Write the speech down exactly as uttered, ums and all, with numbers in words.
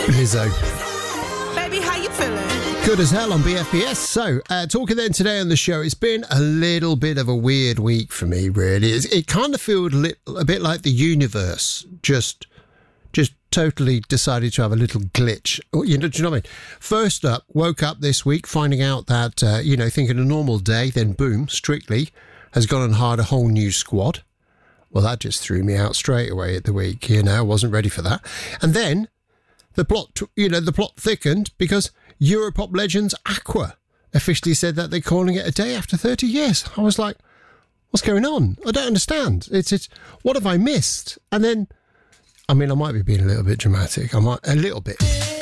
Lizzo. Baby, how you feeling? Good as hell on B F B S. So, uh, talking then today on the show, it's been a little bit of a weird week for me, really. It's, it kind of feels li- a bit like the universe just just totally decided to have a little glitch. You know, do you know what I mean? First up, woke up this week finding out that, uh, you know, thinking a normal day, then boom, Strictly has gone and hired a whole new squad. Well, that just threw me out straight away at the week, you know, I wasn't ready for that. And then the plot, you know, the plot thickened because Europop legends Aqua officially said that they're calling it a day after thirty years. I was like, what's going on? I don't understand. It's, it's, what have I missed? And then, I mean, I might be being a little bit dramatic. I might, a little bit.